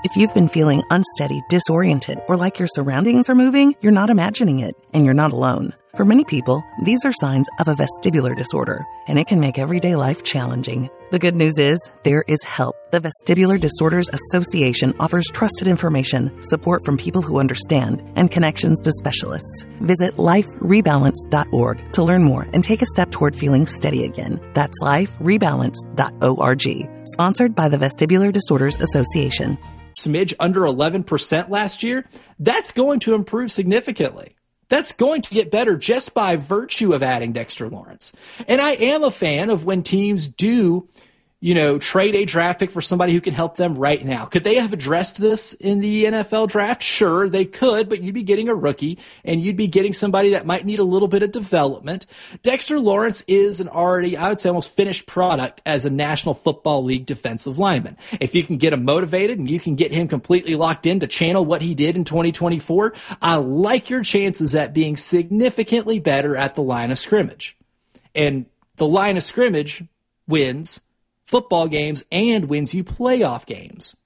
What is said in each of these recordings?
If you've been feeling unsteady, disoriented, or like your surroundings are moving, you're not imagining it, and you're not alone. For many people, these are signs of a vestibular disorder, and it can make everyday life challenging. The good news is, there is help. The Vestibular Disorders Association offers trusted information, support from people who understand, and connections to specialists. Visit liferebalance.org to learn more and take a step toward feeling steady again. That's liferebalance.org. Sponsored by the Vestibular Disorders Association. Smidge under 11% last year, that's going to improve significantly. That's going to get better just by virtue of adding Dexter Lawrence. And I am a fan of when teams do, trade a draft pick for somebody who can help them right now. Could they have addressed this in the NFL draft? Sure, they could, but you'd be getting a rookie, and you'd be getting somebody that might need a little bit of development. Dexter Lawrence is an already, I would say, almost finished product as a National Football League defensive lineman. If you can get him motivated and you can get him completely locked in to channel what he did in 2024, I like your chances at being significantly better at the line of scrimmage. And the line of scrimmage wins football games and wins you playoff games.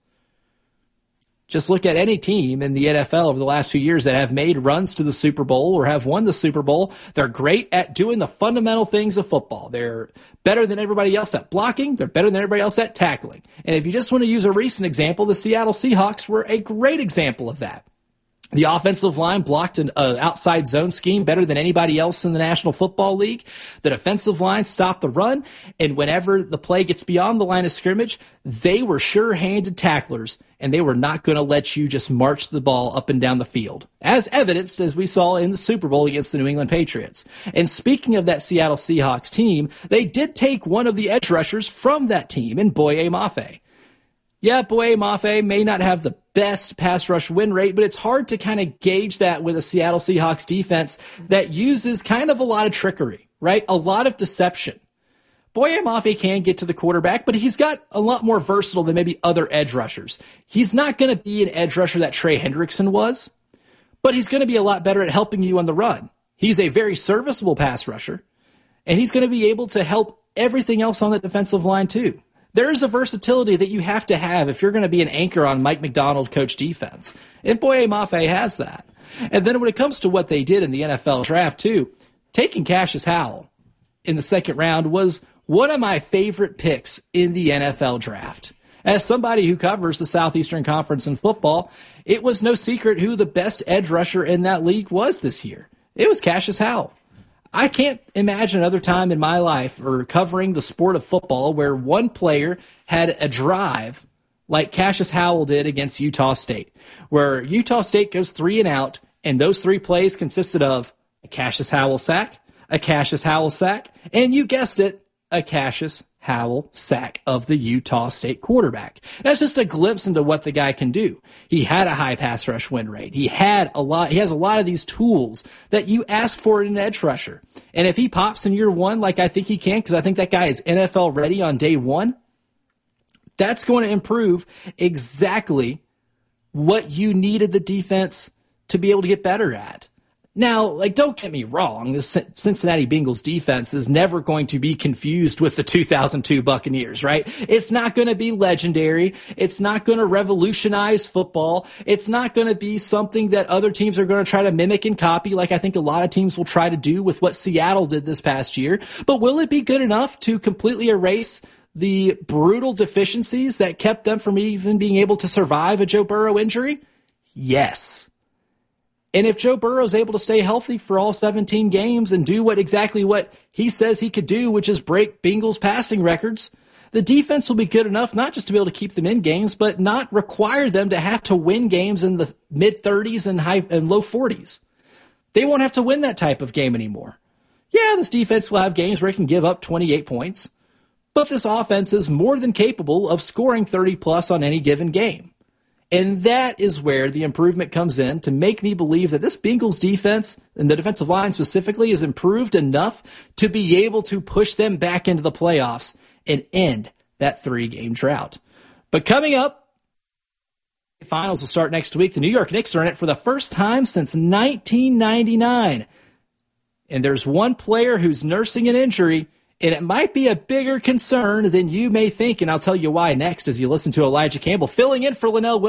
Just look at any team in the NFL over the last few years that have made runs to the Super Bowl or have won the Super Bowl. They're great at doing the fundamental things of football. They're better than everybody else at blocking. They're better than everybody else at tackling. And if you just want to use a recent example, the Seattle Seahawks were a great example of that. The offensive line blocked an outside zone scheme better than anybody else in the National Football League. The defensive line stopped the run, and whenever the play gets beyond the line of scrimmage, they were sure-handed tacklers, and they were not going to let you just march the ball up and down the field, as evidenced as we saw in the Super Bowl against the New England Patriots. And speaking of that Seattle Seahawks team, they did take one of the edge rushers from that team in Boye Mafe. Yeah, Boye Mafe may not have the best pass rush win rate, but it's hard to kind of gauge that with a Seattle Seahawks defense that uses kind of a lot of trickery, right? A lot of deception. Boye Mafe can get to the quarterback, but he's got a lot more versatile than maybe other edge rushers. He's not going to be an edge rusher that Trey Hendrickson was, but he's going to be a lot better at helping you on the run. He's a very serviceable pass rusher, and he's going to be able to help everything else on the defensive line too. There's a versatility that you have to have if you're going to be an anchor on Mike Macdonald coach defense. And Boye Mafe has that. And then when it comes to what they did in the NFL draft too, taking Cassius Howell in the second round was one of my favorite picks in the NFL draft. As somebody who covers the Southeastern Conference in football, it was no secret who the best edge rusher in that league was this year. It was Cassius Howell. I can't imagine another time in my life or covering the sport of football where one player had a drive like Cassius Howell did against Utah State, where Utah State goes 3 and out, and those 3 plays consisted of a Cassius Howell sack, a Cassius Howell sack, and you guessed it, a Cassius Howell sack of the Utah State quarterback. That's just a glimpse into what the guy can do. He had a high pass rush win rate. He has a lot of these tools that you ask for in an edge rusher. And if he pops in year 1, like I think he can, because I think that guy is NFL ready on day 1, that's going to improve exactly what you needed the defense to be able to get better at. Now, don't get me wrong, the Cincinnati Bengals defense is never going to be confused with the 2002 Buccaneers, right? It's not going to be legendary. It's not going to revolutionize football. It's not going to be something that other teams are going to try to mimic and copy, like I think a lot of teams will try to do with what Seattle did this past year. But will it be good enough to completely erase the brutal deficiencies that kept them from even being able to survive a Joe Burrow injury? Yes. And if Joe Burrow is able to stay healthy for all 17 games and do exactly what he says he could do, which is break Bengals passing records, the defense will be good enough not just to be able to keep them in games, but not require them to have to win games in the mid-30s and low 40s. They won't have to win that type of game anymore. Yeah, this defense will have games where it can give up 28 points, but this offense is more than capable of scoring 30-plus on any given game. And that is where the improvement comes in to make me believe that this Bengals defense, and the defensive line specifically, is improved enough to be able to push them back into the playoffs and end that 3-game drought. But coming up, the finals will start next week. The New York Knicks are in it for the first time since 1999. And there's one player who's nursing an injury, and it might be a bigger concern than you may think, and I'll tell you why next as you listen to Elijah Campbell filling in for Linnell Williams.